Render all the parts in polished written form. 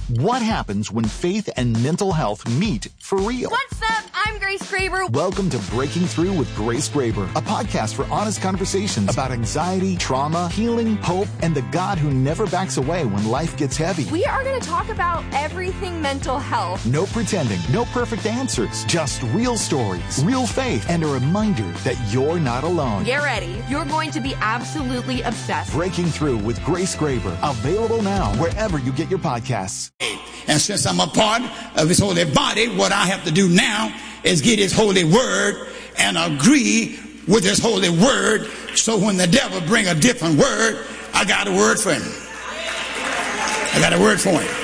What happens when faith and mental health meet for real? What's up? I'm Grace Graber. Welcome to Breaking Through with Grace Graber, a podcast for honest conversations about anxiety, trauma, healing, hope, and the God who never backs away when life gets heavy. We are going to talk about everything mental health. No pretending, no perfect answers, just real stories, real faith, and a reminder that you're not alone. Get ready. You're going to be absolutely obsessed. Breaking Through with Grace Graber, available now wherever you get your podcasts. And since I'm a part of his holy body, what I have to do now is get his holy word and agree with his holy word. So when the devil bring a different word, I got a word for him. I got a word for him.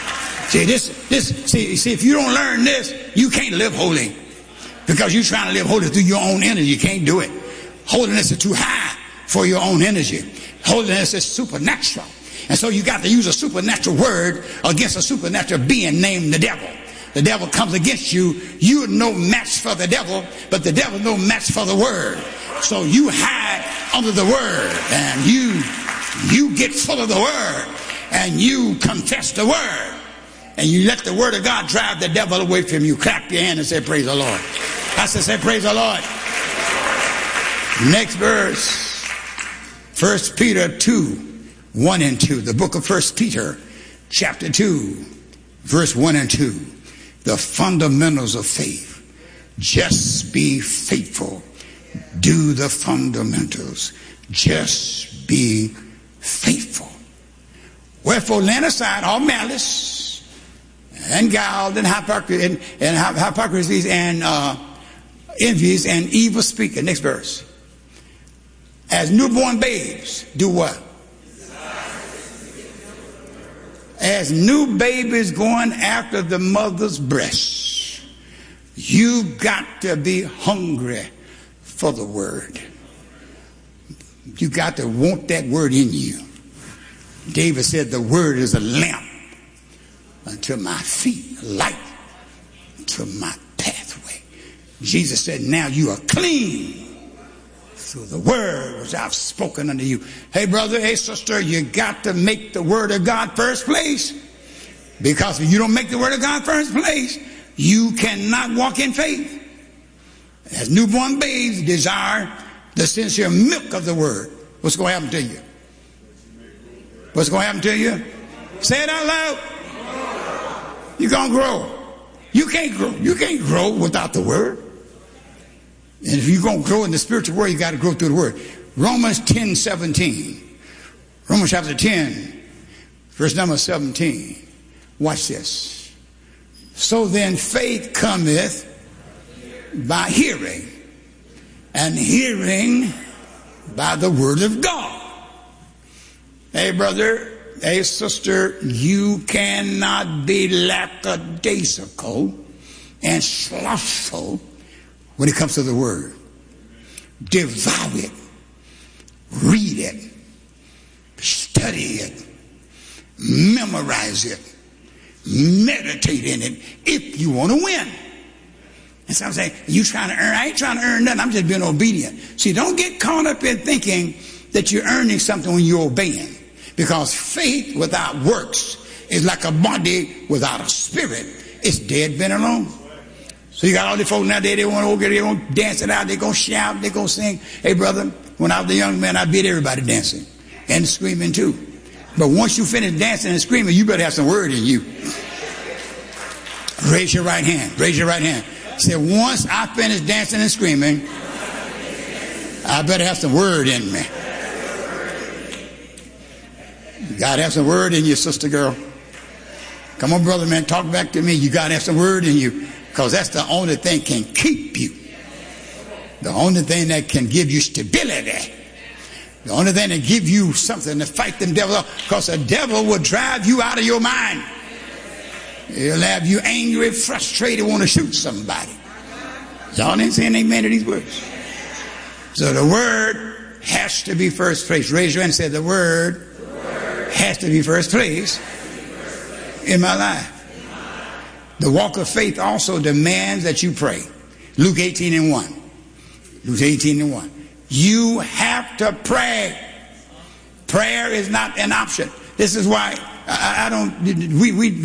See, if you don't learn this, you can't live holy. Because you're trying to live holy through your own energy. You can't do it. Holiness is too high for your own energy. Holiness is supernatural. And so you got to use a supernatural word against a supernatural being named the devil. The devil comes against you. You're no match for the devil, but the devil no match for the word. So you hide under the word, and you get full of the word, and you confess the word, and you let the word of God drive the devil away from you. Clap your hand and say, praise the Lord. I said, say, praise the Lord. Next verse, 1 Peter 2. 1 and 2, the book of 1 Peter, chapter 2, verse 1 and 2, the fundamentals of faith. Just be faithful. Do the fundamentals. Just be faithful. Wherefore, laying aside all malice and guile and hypocrisy and envies and evil speaking. Next verse. As newborn babes, do what? As new babies going after the mother's breast, you got to be hungry for the word. You got to want that word in you. David said the word is a lamp unto my feet, a light to my pathway. Jesus said, now you are clean through the word which I've spoken unto you. Hey brother, hey sister, you got to make the word of God first place. Because if you don't make the word of God first place, you cannot walk in faith. As newborn babes desire the sincere milk of the word. What's going to happen to you? What's going to happen to you? Say it out loud. You're going to grow. You can't grow. You can't grow without the word. And if you're going to grow in the spiritual world, you got to grow through the word. Romans 10:17. Romans chapter 10, verse number 17. Watch this. So then faith cometh by hearing, and hearing by the word of God. Hey brother, hey sister, you cannot be lackadaisical and slothful when it comes to the word. Devour it, read it, study it, memorize it, meditate in it if you want to win. And some say, you trying to earn? I ain't trying to earn nothing. I'm just being obedient. See, don't get caught up in thinking that you're earning something when you're obeying. Because faith without works is like a body without a spirit. It's dead, been alone. So you got all the folks nowadays, they want to dance it out, they're going to shout, they're going to sing. Hey brother, when I was a young man, I beat everybody dancing and screaming too. But once you finish dancing and screaming, you better have some word in you. Raise your right hand, raise your right hand. Say, once I finish dancing and screaming, I better have some word in me. You got to have some word in you, sister girl. Come on, brother, man, talk back to me. You got to have some word in you. Because that's the only thing can keep you. The only thing that can give you stability. The only thing that give you something to fight them devils off. Because the devil will drive you out of your mind. He'll have you angry, frustrated, want to shoot somebody. Y'all ain't saying amen to these words. So the word has to be first place. Raise your hand and say, the word has to be first place in my life. The walk of faith also demands that you pray. Luke 18:1. Luke 18:1. You have to pray. Prayer is not an option. This is why we